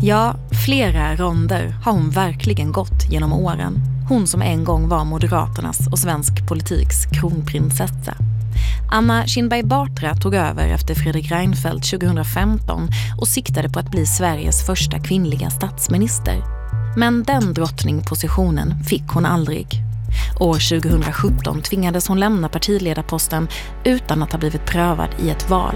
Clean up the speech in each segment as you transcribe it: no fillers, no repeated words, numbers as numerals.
Ja, flera ronder har hon verkligen gått genom åren. Hon som en gång var Moderaternas och svensk politiks kronprinsessa. Anna Kinberg Batra tog över efter Fredrik Reinfeldt 2015 och siktade på att bli Sveriges första kvinnliga statsminister. Men den drottningpositionen fick hon aldrig. År 2017 tvingades hon lämna partiledarposten utan att ha blivit prövad i ett val.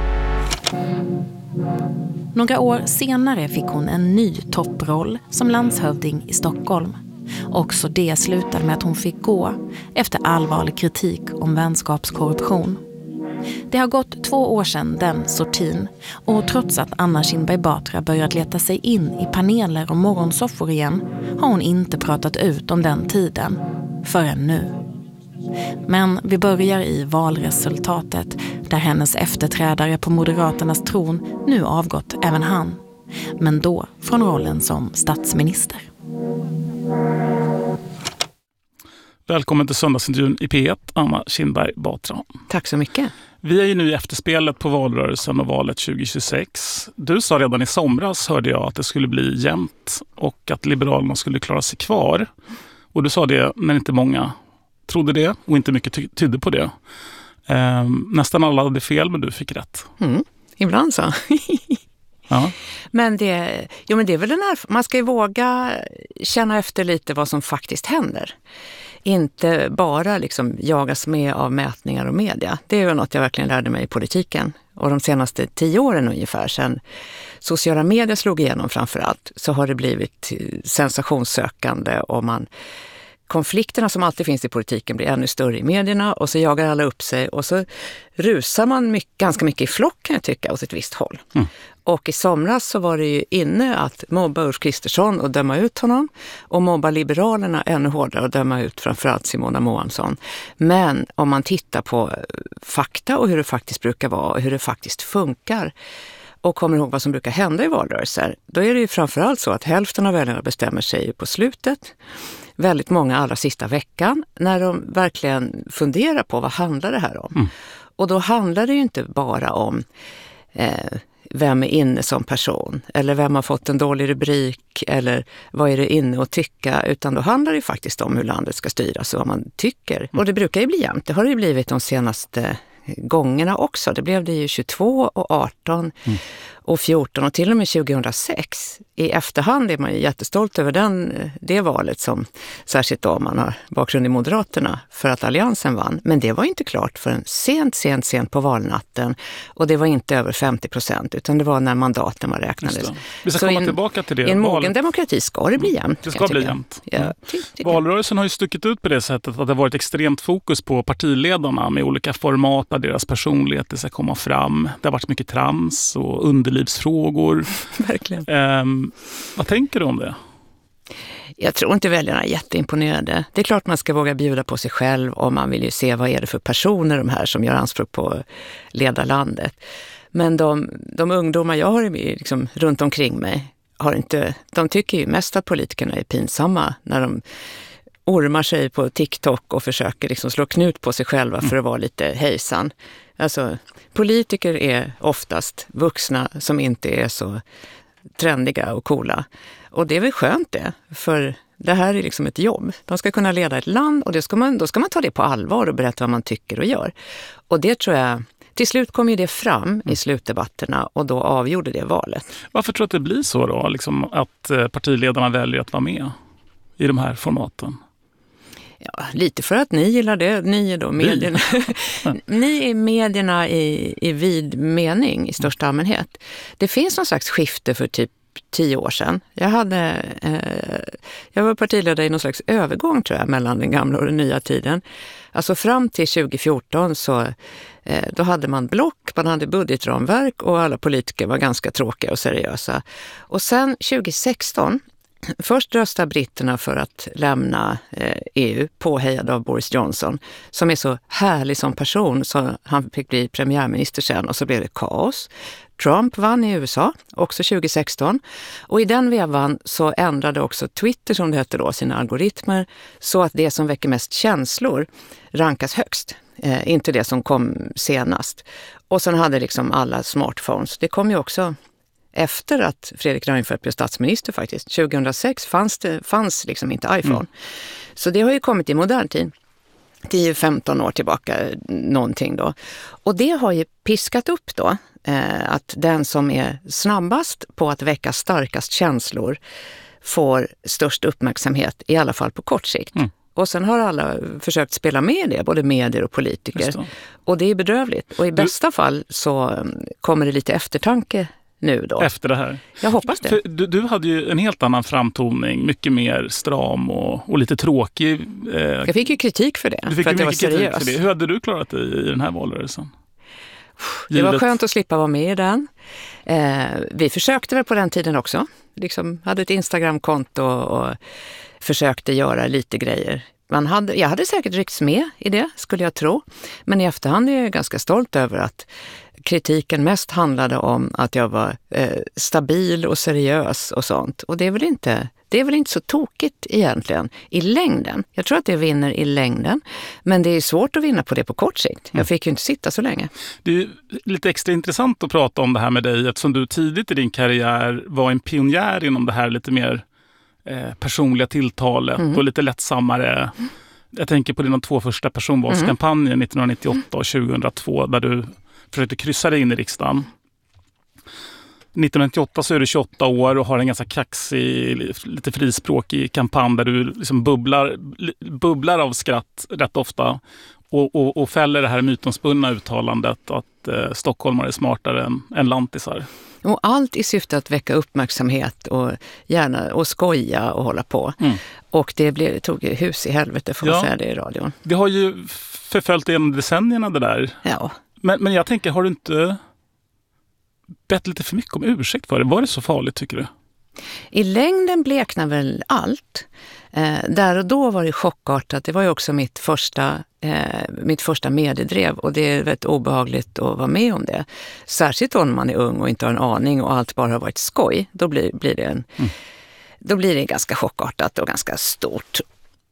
Några år senare fick hon en ny topproll som landshövding i Stockholm. Också det slutade med att hon fick gå efter allvarlig kritik om vänskapskorruption. Det har gått 2 år sedan den sortin och trots att Anna Kinberg Batra börjat leta sig in i paneler och morgonsoffor igen har hon inte pratat ut om den tiden förrän nu. Men vi börjar i valresultatet där hennes efterträdare på Moderaternas tron nu avgått även han. Men då från rollen som statsminister. Välkommen till söndagsintervjun i P1, Anna Kinberg Batra. Tack så mycket. Vi är ju nu i efterspelet på valrörelsen och valet 2026. Du sa redan i somras, hörde jag, att det skulle bli jämnt och att Liberalerna skulle klara sig kvar. Och du sa det när inte många trodde det och inte mycket tydde på det. Nästan alla hade fel, men du fick rätt. Ibland så. Ja. Men det är väl man ska ju våga känna efter lite vad som faktiskt händer. Inte bara liksom jagas med av mätningar och media. Det är ju något jag verkligen lärde mig i politiken. Och de senaste 10 åren ungefär sedan sociala medier slog igenom framförallt så har det blivit sensationssökande och konflikterna som alltid finns i politiken blir ännu större i medierna och så jagar alla upp sig och så rusar man ganska mycket i flock kan jag tycka åt ett visst håll. Och i somras så var det ju inne att mobba Ulf Kristersson och döma ut honom och mobba Liberalerna ännu hårdare och döma ut framförallt Simona Moansson. Men om man tittar på fakta och hur det faktiskt brukar vara och hur det faktiskt funkar och kommer ihåg vad som brukar hända i valrörelser, då är det ju framförallt så att hälften av väljarna bestämmer sig på slutet. Väldigt många allra sista veckan när de verkligen funderar på vad handlar det här om. Och då handlar det ju inte bara om vem är inne som person eller vem har fått en dålig rubrik eller vad är det inne att tycka, utan då handlar det faktiskt om hur landet ska styras och vad man tycker. Och det brukar ju bli jämnt. Det har det ju blivit de senaste gångerna också. Det blev det ju 22 och 18 och 14 och till och med 2006. I efterhand är man ju jättestolt över det valet som särskilt då man har bakgrund i Moderaterna för att Alliansen vann. Men det var inte klart förrän sent på valnatten och det var inte över 50% utan det var när mandaten var räknades. Vi ska komma tillbaka till det. I en mogen demokrati ska det bli jämnt. Det ska bli jämnt. Ja, valrörelsen har ju stuckit ut på det sättet att det har varit extremt fokus på partiledarna med olika format där deras personligheter ska komma fram. Det har varit mycket trams och underlivsfrågor. Verkligen. Vad tänker du om det? Jag tror inte väljarna är jätteimponerade. Det är klart man ska våga bjuda på sig själv och man vill ju se vad är det för personer de här som gör anspråk på att leda landet. Men de ungdomar jag har liksom runt omkring mig de tycker ju mest att politikerna är pinsamma när de ormar sig på TikTok och försöker liksom slå knut på sig själva för att vara lite hejsan. Alltså, politiker är oftast vuxna som inte är så trendiga och coola. Och det är väl skönt det, för det här är liksom ett jobb. De ska kunna leda ett land och då ska man ta det på allvar och berätta vad man tycker och gör. Och det tror jag, till slut kom ju det fram i slutdebatterna och då avgjorde det valet. Varför tror du att det blir så då, liksom att partiledarna väljer att vara med i de här formaten? Ja, lite för att ni gillar det. Ni är då medierna. Ni är medierna i vid mening i största allmänhet. Det finns någon slags skifte för typ 10 år sedan. Jag var partiledare i någon slags övergång tror jag mellan den gamla och den nya tiden. Alltså fram till 2014 så då hade man block, man hade budgetramverk och alla politiker var ganska tråkiga och seriösa. Och sen 2016 först röstade britterna för att lämna EU påhejad av Boris Johnson som är så härlig som person så han fick bli premiärminister sen och så blev det kaos. Trump vann i USA, också 2016. Och i den vevan så ändrade också Twitter, som det hette då, sina algoritmer så att det som väcker mest känslor rankas högst. Inte det som kom senast. Och sen hade liksom alla smartphones. Det kom ju också efter att Fredrik Reinfeldt blev statsminister faktiskt. 2006 fanns liksom inte iPhone. Så det har ju kommit i modern tid. 10-15 år tillbaka någonting då. Och det har ju piskat upp då att den som är snabbast på att väcka starkast känslor får störst uppmärksamhet, i alla fall på kort sikt. Och sen har alla försökt spela med det, både medier och politiker. Och det är bedrövligt. Och i bästa fall så kommer det lite eftertanke nu då. Efter det här. Jag hoppas det. För du hade ju en helt annan framtoning, mycket mer stram och lite tråkig. Jag fick ju kritik för det, för att jag var seriös. Hur hade du klarat det i den här valrörelsen? Det var skönt att slippa vara med i den. Vi försökte väl på den tiden också. Liksom hade ett Instagramkonto och försökte göra lite grejer. Jag hade säkert ryckts med i det, skulle jag tro. Men i efterhand är jag ganska stolt över att kritiken mest handlade om att jag var stabil och seriös och sånt. Och det är väl inte så tokigt egentligen i längden. Jag tror att det vinner i längden. Men det är svårt att vinna på det på kort sikt. Jag fick ju inte sitta så länge. Det är lite extra intressant att prata om det här med dig, eftersom du tidigt i din karriär var en pionjär inom det här lite mer personliga tilltalet och lite lättsammare. Jag tänker på dina 2 första personvalskampanjer 1998 och 2002 där du försökte kryssa dig in i riksdagen. 1998 så är du 28 år och har en ganska kaxig, lite frispråkig kampanj där du liksom bubblar av skratt rätt ofta och fäller det här mytomspunna uttalandet att stockholmare är smartare än lantisar. Och allt i syfte att väcka uppmärksamhet och gärna och skoja och hålla på. Och det tog hus i helvete för att säga det i radion. Det har ju förföljt genom decennierna det där. Ja. Men jag tänker, har du inte bett lite för mycket om ursäkt för det? Var det så farligt tycker du? I längden bleknar väl allt. Där och då var det chockartat. Det var ju också mitt första mediedrev och det är väldigt obehagligt att vara med om det. Särskilt om man är ung och inte har en aning och allt bara har varit skoj. Då blir det ganska chockartat och ganska stort.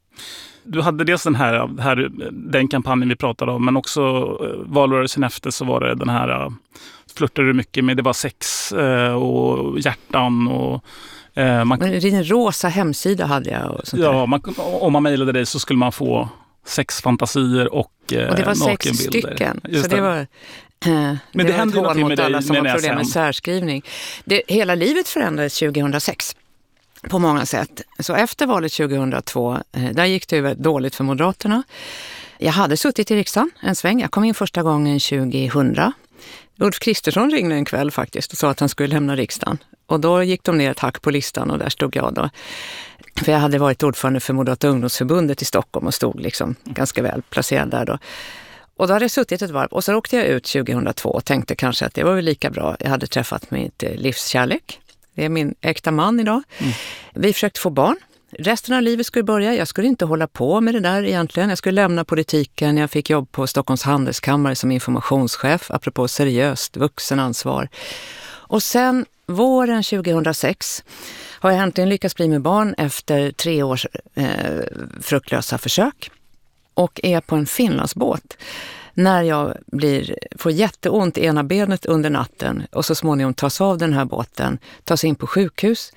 Du hade dels den kampanjen vi pratade om, men också valrörelsen efter så var det den här flörtade du mycket med, det var sex och hjärtan och en rosa hemsida hade jag och sånt där. Om man mejlade dig så skulle man få 6 fantasier och det var 6 stycken. Så det var men det hände någonting med alla som har problem med särskrivning. Hela livet förändrades 2006. På många sätt. Så efter valet 2002, där gick det ju väldigt dåligt för Moderaterna. Jag hade suttit i riksdagen en sväng. Jag kom in första gången 2000. Ulf Kristersson ringde en kväll faktiskt och sa att han skulle lämna riksdagen. Och då gick de ner ett hack på listan och där stod jag då. För jag hade varit ordförande för Moderata ungdomsförbundet i Stockholm och stod liksom ganska väl placerad där då. Och då hade jag suttit ett varv och så åkte jag ut 2002 och tänkte kanske att det var väl lika bra. Jag hade träffat mitt livskärlek. Det är min äkta man idag. Vi försökte få barn. Resten av livet skulle börja. Jag skulle inte hålla på med det där egentligen. Jag skulle lämna politiken. Jag fick jobb på Stockholms handelskammare som informationschef. Apropå seriöst vuxenansvar. Och sen våren 2006 har jag äntligen lyckats bli med barn efter 3 års fruktlösa försök. Och är på en Finlandsbåt. När jag får jätteont i ena benet under natten och så småningom tas av den här båten, tas in på sjukhus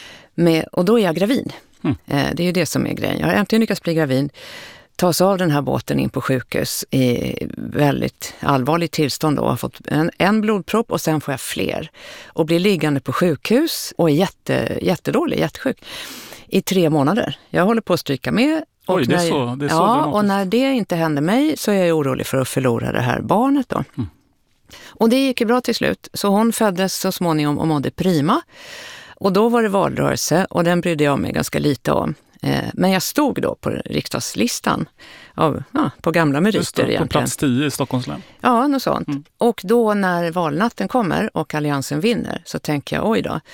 och då är jag gravid. Det är ju det som är grejen. Jag har äntligen lyckats bli gravid, tas av den här båten in på sjukhus i väldigt allvarligt tillstånd då. Jag har fått en blodpropp och sen får jag fler och blir liggande på sjukhus och är jättedålig, jättesjuk i 3 månader. Jag håller på att stryka med. Och det är så och när det inte händer mig så är jag orolig för att förlora det här barnet då. Och det gick ju bra till slut. Så hon föddes så småningom och mådde prima. Och då var det valrörelse och den brydde jag mig ganska lite om. Men jag stod då på riksdagslistan på gamla meriter just det, egentligen. På plats 10 i Stockholms län. Ja, något sånt. Och då när valnatten kommer och alliansen vinner så tänker jag, oj då,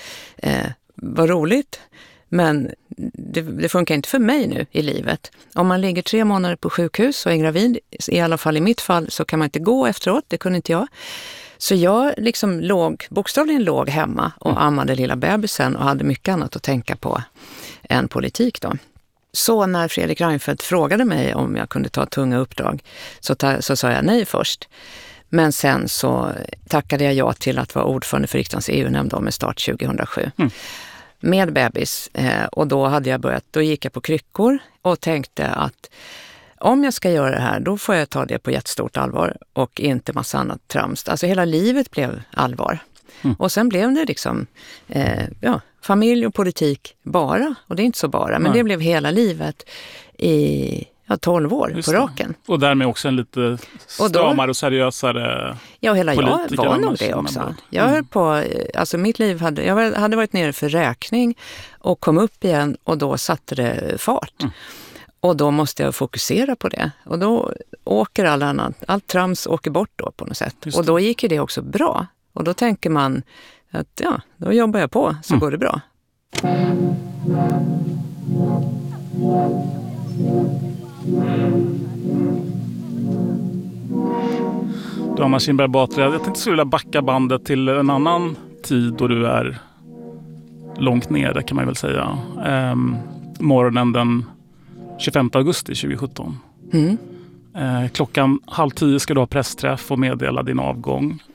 vad roligt. Men det funkar inte för mig nu i livet. Om man ligger 3 månader på sjukhus och är gravid, i alla fall i mitt fall, så kan man inte gå efteråt. Det kunde inte jag. Så jag liksom bokstavligen låg hemma och ammade lilla bebisen och hade mycket annat att tänka på än politik då. Så när Fredrik Reinfeldt frågade mig om jag kunde ta tunga uppdrag så sa jag nej först. Men sen så tackade jag ja till att vara ordförande för riksdagens EU-nämnd med start 2007. Med bebis. Och då gick jag på kryckor och tänkte att om jag ska göra det här, då får jag ta det på jättestort allvar och inte massa annat trams. Alltså hela livet blev allvar. Och sen blev det liksom familj och politik bara. Och det är inte så bara, men det blev hela livet i 12 år på raken. Och därmed också en lite stramare och seriösare jag var nog det också. Jag höll på, alltså mitt liv jag hade varit nere för räkning och kom upp igen och då satte det fart. Och då måste jag fokusera på det. Och då åker allt trams åker bort då på något sätt. Och då gick det också bra. Och då tänker man att då jobbar jag på så går det bra. Du, Anna Kinberg Batra, jag tänkte skulle vilja backa bandet till en annan tid då du är långt nere, kan man väl säga. Morgonen den 25 augusti 2017. Klockan 9:30 ska du ha pressträff och meddela din avgång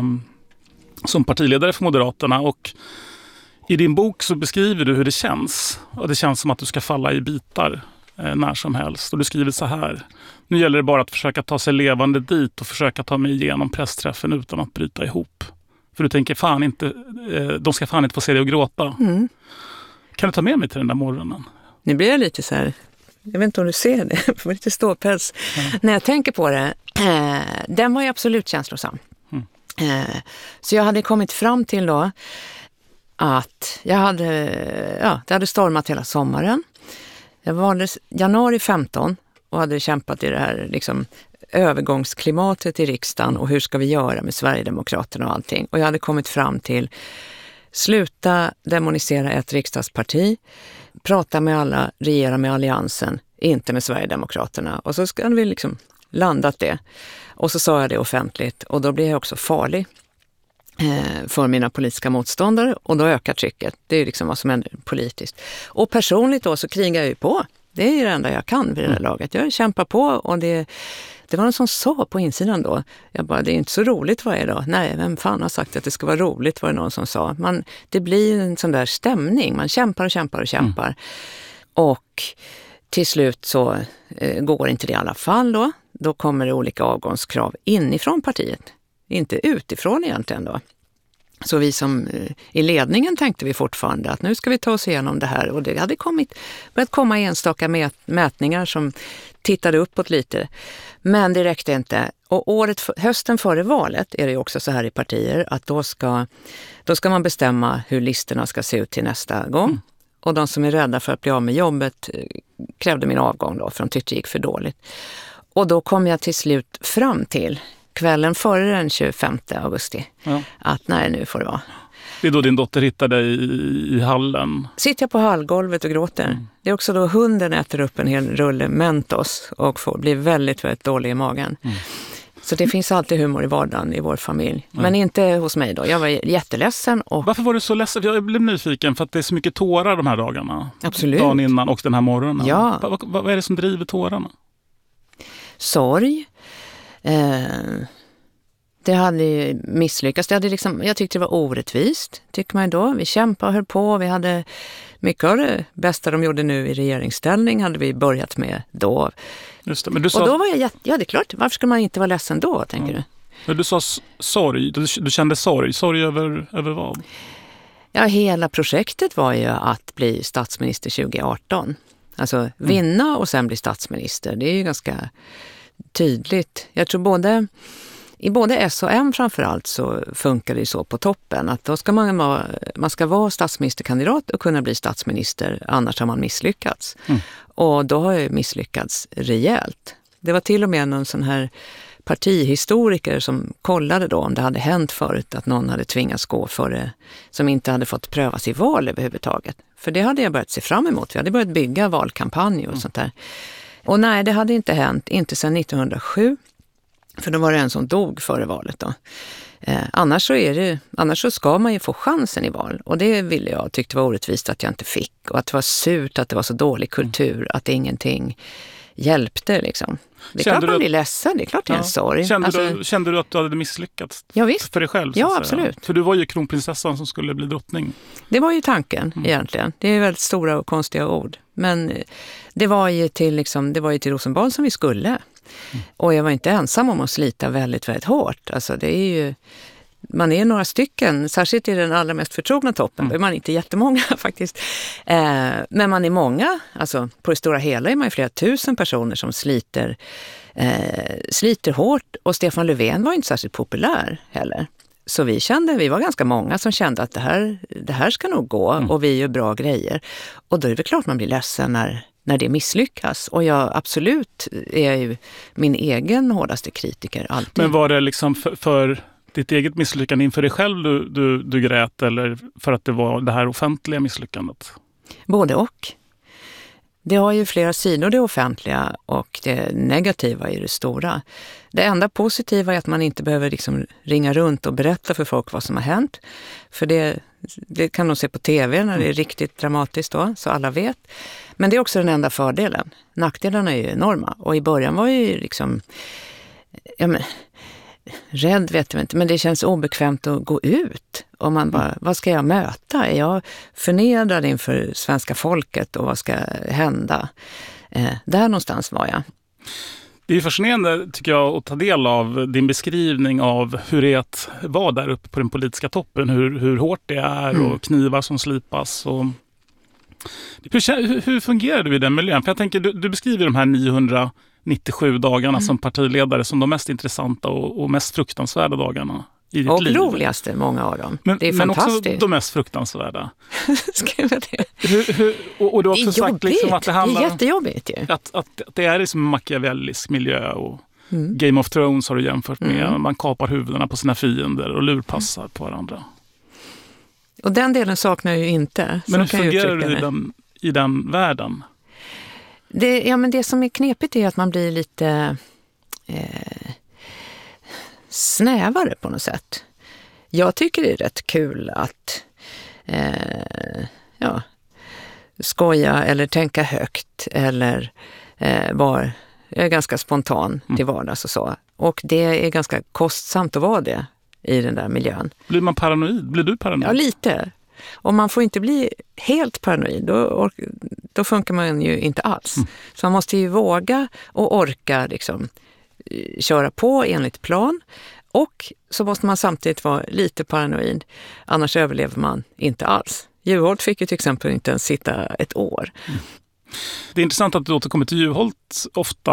som partiledare för Moderaterna. Och i din bok så beskriver du hur det känns. Och det känns som att du ska falla i bitar när som helst. Och du skriver så här: nu gäller det bara att försöka ta sig levande dit och försöka ta mig igenom pressträffen utan att bryta ihop. För du tänker de ska fan inte få se dig och gråta. Kan du ta med mig till den där morgonen? Nu blir jag lite så här, jag vet inte om du ser det, jag får lite ståpäls. När jag tänker på det, den var ju absolut känslosam. Så jag hade kommit fram till då att det hade stormat hela sommaren. Jag valdes januari 15 och hade kämpat i det här liksom övergångsklimatet i riksdagen och hur ska vi göra med Sverigedemokraterna och allting. Och jag hade kommit fram till sluta demonisera ett riksdagsparti, prata med alla, regera med alliansen, inte med Sverigedemokraterna. Och så ska vi liksom landat det. Och så sa jag det offentligt och då blev jag också farlig för mina politiska motståndare och då ökar trycket. Det är liksom vad som händer politiskt. Och personligt då så krigar jag ju på. Det är ju det enda jag kan vid det här laget. Jag kämpar på och det var någon som sa på insidan då. Jag bara, det är inte så roligt varje dag. Nej, vem fan har sagt att det ska vara roligt, var det någon som sa. Det blir en sån där stämning. Man kämpar och kämpar och kämpar. Och till slut så går inte det i alla fall då. Då kommer det olika avgångskrav inifrån partiet. Inte utifrån egentligen då. Så vi som i ledningen tänkte vi fortfarande att nu ska vi ta oss igenom det här. Och det hade börjat komma enstaka mätningar som tittade uppåt lite. Men det räckte inte. Och hösten före valet är det ju också så här i partier att då ska man bestämma hur listorna ska se ut till nästa gång. Och de som är rädda för att bli av med jobbet krävde min avgång då, för de tyckte det gick för dåligt. Och då kom jag till slut fram till kvällen före den 25 augusti att nej, nu får det vara. Det är då din dotter hittade dig i hallen. Sitter jag på hallgolvet och gråter. Det är också då hunden äter upp en hel rulle Mentos och blir väldigt, väldigt dålig i magen. Så det finns alltid humor i vardagen i vår familj. Men inte hos mig då. Jag var jätteledsen. Varför var du så ledsen? Jag blev nyfiken för att det är så mycket tårar de här dagarna. Absolut. Dagen innan och den här morgonen. Ja. Vad är det som driver tårarna? Sorg. Det hade misslyckats. Jag tyckte det var orättvist, tycker man då. Vi kämpade och höll på. Vi hade mycket av det bästa de gjorde nu i regeringsställning hade vi börjat med då. Just det, men du sa... Och då var jag det är klart. Varför ska man inte vara ledsen då, tänker du? Men du sa sorg. Du kände sorg. Sorg över vad? Ja, hela projektet var ju att bli statsminister 2018. Alltså vinna och sen bli statsminister. Det är ju ganska tydligt. Jag tror i både S och M framförallt så funkar det så på toppen att då ska man ska vara statsministerkandidat och kunna bli statsminister, annars har man misslyckats. Och då har jag misslyckats rejält. Det var till och med någon sån här partihistoriker som kollade då om det hade hänt förut att någon hade tvingats gå för det som inte hade fått prövas i val överhuvudtaget. För det hade jag börjat se fram emot. Vi hade börjat bygga valkampanj och sånt där. Och nej, det hade inte hänt, inte sedan 1907. För då var det en som dog före valet då. Annars så ska man ju få chansen i val. Och det ville jag tyckte var orättvist att jag inte fick. Och att det var surt, att det var så dålig kultur, att ingenting hjälpte liksom. Det är klart man blir ledsen, det är klart det är en sorg. Kände du att du hade misslyckats för dig själv? Ja, absolut. För du var ju kronprinsessan som skulle bli drottning. Det var ju tanken egentligen. Det är väldigt stora och konstiga ord. Men det var ju till Rosenbad som vi skulle. Och jag var inte ensam om att slita väldigt, väldigt hårt. Alltså det är ju... Man är några stycken, särskilt i den allra mest förtrogna toppen. Man är inte jättemånga faktiskt. Men man är många, alltså på det stora hela är man ju flera tusen personer som sliter hårt. Och Stefan Löfven var inte särskilt populär heller. Så vi var ganska många som kände att det här ska nog gå och vi gör bra grejer. Och då är det klart man blir ledsen när det misslyckas. Och jag absolut är ju min egen hårdaste kritiker alltid. Men var det liksom för ditt eget misslyckande inför dig själv du grät, eller för att det var det här offentliga misslyckandet? Både och. Det har ju flera sidor, det offentliga, och det negativa är det stora. Det enda positiva är att man inte behöver liksom ringa runt och berätta för folk vad som har hänt. För det kan de se på tv när det är riktigt dramatiskt då, så alla vet. Men det är också den enda fördelen. Nackdelarna är ju enorma. Och i början var jag ju liksom... rädd vet jag inte, men det känns obekvämt att gå ut. Och man bara, vad ska jag möta? Är jag förnedrad inför svenska folket och vad ska hända? Där någonstans var jag. Det är fascinerande tycker jag att ta del av din beskrivning av hur det är att vara där uppe på den politiska toppen. Hur hårt det är och knivar som slipas. Och... Hur fungerar du i den miljön? För jag tänker, du beskriver de här 997 dagarna som partiledare som de mest intressanta och mest fruktansvärda dagarna i ditt liv. Och roligaste, många av dem. Men, det är men fantastiskt. också de mest fruktansvärda. Skriva det. Och du har också sagt liksom att det handlar... Det är jättejobbigt ju. Att det är liksom en machiavellisk miljö och Game of Thrones har du jämfört med. Man kapar huvudena på sina fiender och lurpassar på varandra. Och den delen saknar jag ju inte. Men hur fungerar du i den världen? Det som är knepigt är att man blir lite snävare på något sätt. Jag tycker det är rätt kul att skoja eller tänka högt eller jag är ganska spontan till vardags och så. Och det är ganska kostsamt att vara det i den där miljön. Blir man paranoid? Blir du paranoid? Ja, lite. Och man får inte bli helt paranoid, då funkar man ju inte alls. Så man måste ju våga och orka liksom, köra på enligt plan. Och så måste man samtidigt vara lite paranoid, annars överlever man inte alls. Juholt fick ju till exempel inte ens sitta ett år. Det är intressant att du återkommer till Juholt ofta.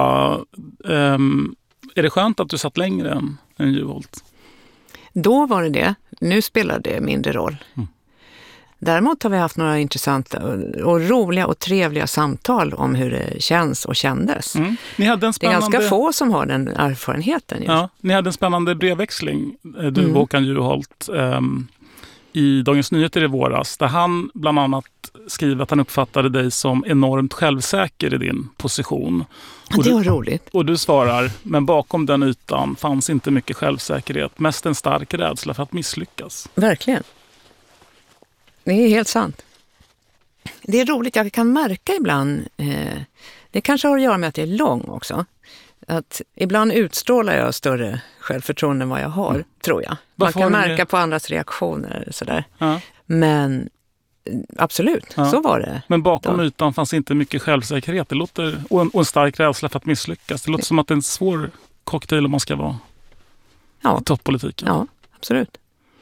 Är det skönt att du satt längre än Juholt? Då var det. Nu spelar det mindre roll. Däremot har vi haft några intressanta och roliga och trevliga samtal om hur det känns och kändes. Ni hade en spännande... Det är ganska få som har den erfarenheten. Ja, ni hade en spännande brevväxling, du och Håkan Juholt, i Dagens Nyheter i våras. Där han bland annat skriver att han uppfattade dig som enormt självsäker i din position. Ja, det var roligt. Och du svarar, men bakom den ytan fanns inte mycket självsäkerhet. Mest en stark rädsla för att misslyckas. Verkligen. Det är helt sant. Det är roligt, jag kan märka ibland, det kanske har att göra med att jag är lång också, att ibland utstrålar jag större självförtroende än vad jag har, tror jag. Man kan märka på andras reaktioner sådär. Ja. Men absolut, så var det. Men bakom ytan fanns inte mycket självsäkerhet. Det låter, och en stark rädsla för att misslyckas. Det låter som att det är en svår cocktail om man ska vara i toppolitiken. Ja, absolut.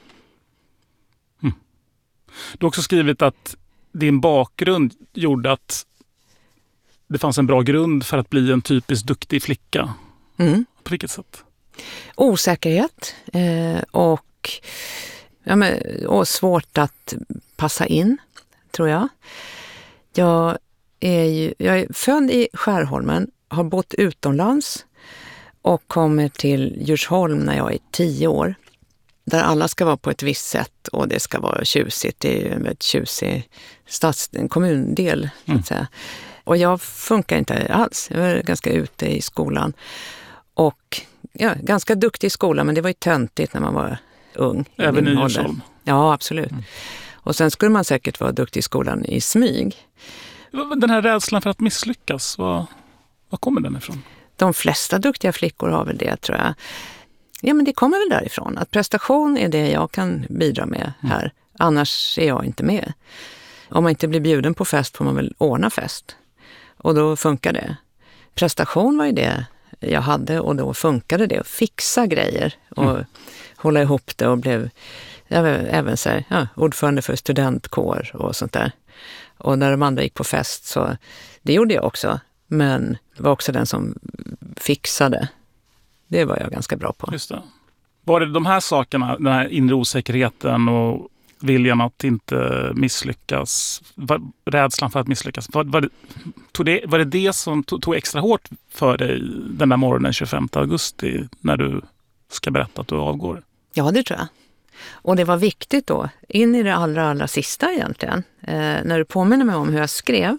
Du har också skrivit att din bakgrund gjorde att det fanns en bra grund för att bli en typiskt duktig flicka. På vilket sätt? Osäkerhet och svårt att passa in, tror jag. Jag är född i Skärholmen, har bott utomlands och kommer till Djursholm när jag är 10 år. Där alla ska vara på ett visst sätt och det ska vara tjusigt. Det är ju en väldigt tjusig kommundel, så att säga. Och jag funkar inte alls. Jag var ganska ute i skolan. Och ganska duktig i skolan, men det var ju töntigt när man var ung. Även i Djursholm? Ja, absolut. Och sen skulle man säkert vara duktig i skolan i smyg. Den här rädslan för att misslyckas, var Var kommer den ifrån? De flesta duktiga flickor har väl det, tror jag. Ja, men det kommer väl därifrån. Att prestation är det jag kan bidra med här. Annars är jag inte med. Om man inte blir bjuden på fest får man väl ordna fest. Och då funkar det. Prestation var ju det jag hade och då funkade det. Att fixa grejer och hålla ihop det och blev även så här, ordförande för studentkår och sånt där. Och när de andra gick på fest så det gjorde jag också. Men det var också den som fixade. Det var jag ganska bra på. Just det. Var det de här sakerna, den här inre osäkerheten och viljan att inte misslyckas, rädslan för att misslyckas, var det det som tog extra hårt för dig den där morgonen 25 augusti när du ska berätta att du avgår? Ja, det tror jag. Och det var viktigt då, in i det allra sista egentligen. När du påminner mig om hur jag skrev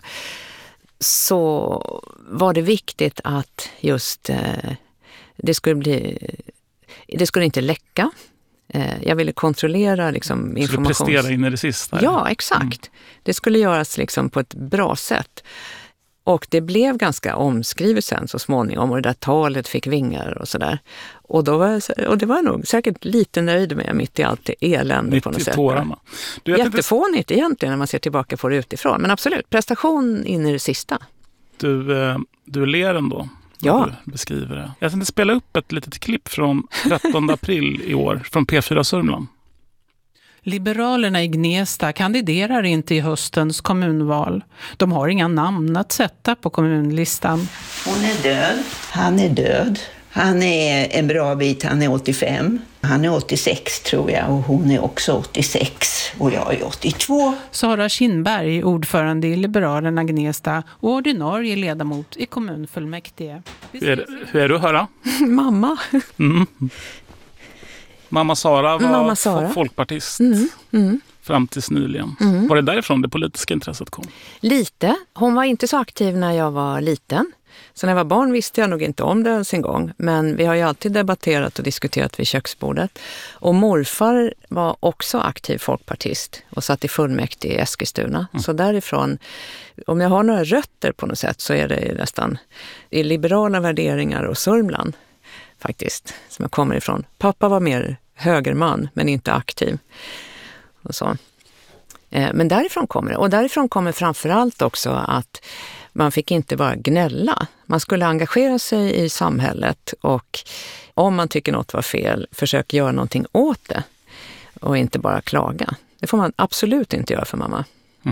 så var det viktigt att just det skulle inte läcka. Jag ville kontrollera liksom information. Skulle prestera in i det sista? Ja, exakt. Det skulle göras liksom på ett bra sätt. Och det blev ganska omskrivet sen så småningom och det där talet fick vingar och sådär. Och det var jag nog säkert lite nöjd med mitt i allt det elände på något sätt. Tårarna. Jättefånigt egentligen när man ser tillbaka på det utifrån. Men absolut, prestation in i det sista. Du ler ändå. Ja. Du beskriver det. Jag tänkte spela upp ett litet klipp från 13 april i år från P4 Sörmland. Liberalerna i Gnesta kandiderar inte i höstens kommunval. De har inga namn att sätta på kommunlistan. Hon är död. Han är död. Han är en bra bit, han är 85. Han är 86 tror jag och hon är också 86 och jag är 82. Sara Kindberg, ordförande i Liberalerna Gnesta och ordinarie ledamot i kommunfullmäktige. Hur är du att höra? Mamma. Mamma Sara var folkpartist fram tills nyligen. Var det därifrån det politiska intresset kom? Lite. Hon var inte så aktiv när jag var liten. Så när jag var barn visste jag nog inte om det ens en gång. Men vi har ju alltid debatterat och diskuterat vid köksbordet. Och morfar var också aktiv folkpartist och satt i fullmäktige i Eskilstuna. Så därifrån, om jag har några rötter på något sätt så är det nästan i liberala värderingar och Sörmland faktiskt som jag kommer ifrån. Pappa var mer högerman men inte aktiv. Och så. Men därifrån kommer det. Och därifrån kommer framförallt också att man fick inte bara gnälla. Man skulle engagera sig i samhället och om man tycker något var fel, försöka göra någonting åt det och inte bara klaga. Det får man absolut inte göra för mamma.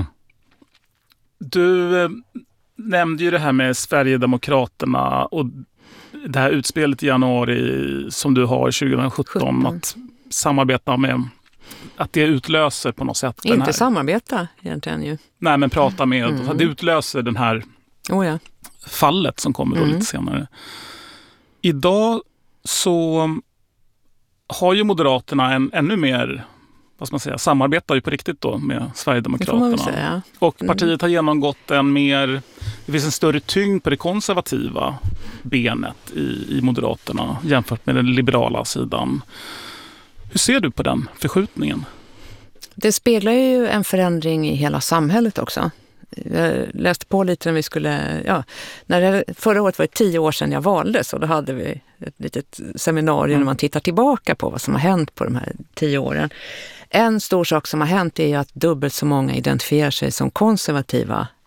Du nämnde ju det här med Sverigedemokraterna och det här utspelet i januari som du har 2017 att samarbeta med, att det utlöser på något sätt. Inte samarbeta egentligen ju. Nej, men prata med, det utlöser den här fallet som kommer då lite senare. Idag så har ju Moderaterna en ännu mer, vad ska man säga, samarbetar ju på riktigt då med Sverigedemokraterna. Det får man säga. Och partiet har genomgått det finns en större tyngd på det konservativa benet i Moderaterna jämfört med den liberala sidan. Hur ser du på den förskjutningen? Det speglar ju en förändring i hela samhället också. Jag läste på lite när vi skulle, förra året var det 10 år sedan jag valdes och då hade vi ett litet seminarium när man tittar tillbaka på vad som har hänt på de här 10 åren. En stor sak som har hänt är ju att dubbelt så många identifierar sig som konservativa